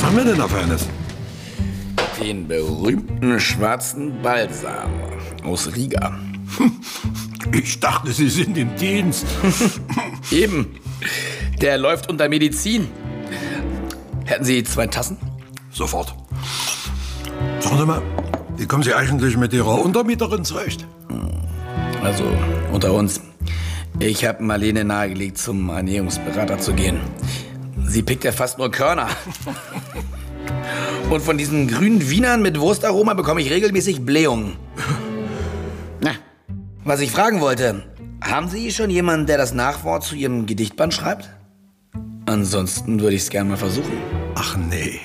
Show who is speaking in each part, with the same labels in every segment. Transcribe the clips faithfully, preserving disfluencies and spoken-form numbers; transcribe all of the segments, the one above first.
Speaker 1: haben wir denn da Feines?
Speaker 2: Den berühmten schwarzen Balsam aus Riga.
Speaker 1: Ich dachte, Sie sind im Dienst.
Speaker 2: Eben. Der läuft unter Medizin. Hätten Sie zwei Tassen?
Speaker 1: Sofort. Sagen Sie mal, wie kommen Sie eigentlich mit Ihrer Untermieterin zurecht?
Speaker 2: Also, unter uns. Ich habe Marlene nahegelegt, zum Ernährungsberater zu gehen. Sie pickt ja fast nur Körner. Und von diesen grünen Wienern mit Wurstaroma bekomme ich regelmäßig Blähungen. Na, was ich fragen wollte, haben Sie schon jemanden, der das Nachwort zu Ihrem Gedichtband schreibt? Ansonsten würde ich es gerne mal versuchen.
Speaker 1: Ach nee.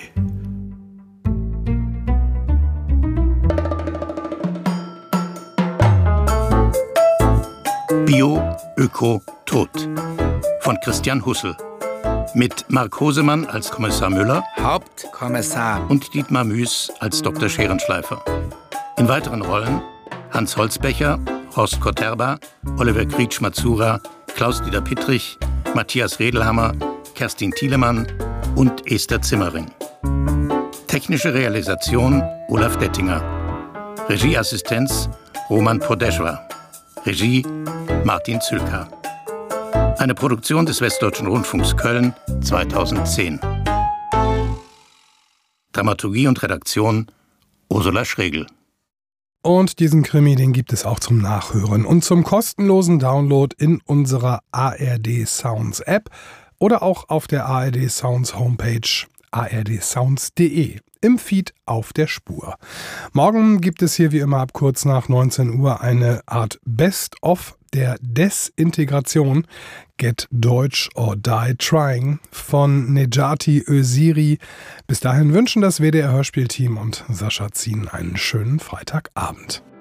Speaker 3: Bio, Öko, Tod von Christian Hussel. Mit Mark Hosemann als Kommissar Müller,
Speaker 2: Hauptkommissar,
Speaker 3: und Dietmar Müß als Doktor Scherenschleifer. In weiteren Rollen Hans Holzbecher, Horst Koterba, Oliver Krietsch-Mazura, Klaus-Dieter Pittrich, Matthias Redelhammer, Kerstin Thielemann und Esther Zimmering. Technische Realisation Olaf Dettinger. Regieassistenz Roman Podeschwa. Regie Martin Zülker. Eine Produktion des Westdeutschen Rundfunks Köln zweitausendzehn. Dramaturgie und Redaktion Ursula Schregel.
Speaker 4: Und diesen Krimi, den gibt es auch zum Nachhören und zum kostenlosen Download in unserer A R D Sounds App oder auch auf der A R D Sounds Homepage a r d sounds punkt d e im Feed auf der Spur. Morgen gibt es hier wie immer ab kurz nach neunzehn Uhr eine Art Best-of der Desintegration, Get Deutsch or Die Trying, von Nejati Öziri. Bis dahin wünschen das W D R Hörspielteam und Sascha Zien einen schönen Freitagabend.